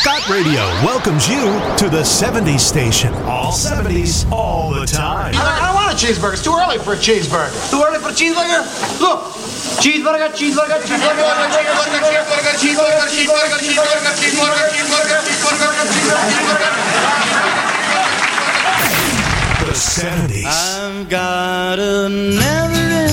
Scott Radio welcomes you to the 70s station. All 70s, all the time. I don't want a cheeseburger. It's too early for a cheeseburger. Too early for a cheeseburger? Look. Cheeseburger, cheeseburger, cheeseburger, The 70s. I've got a never